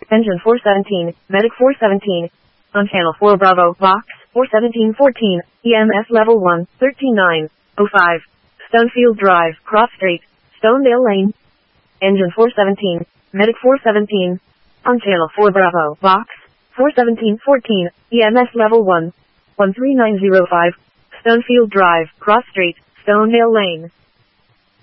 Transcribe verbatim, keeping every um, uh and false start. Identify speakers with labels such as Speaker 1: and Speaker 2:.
Speaker 1: Engine four seventeen, Medic four seventeen. On channel four Bravo, Box, four seventeen fourteen, E M S level one, thirteen nine oh five. Stonefield Drive, Cross Street, Stonedale Lane. Engine four seventeen, Medic four seventeen. On channel four Bravo, Box, four seventeen fourteen, E M S level one, one three nine oh five. Stonefield Drive, Cross Street, Stonedale Lane.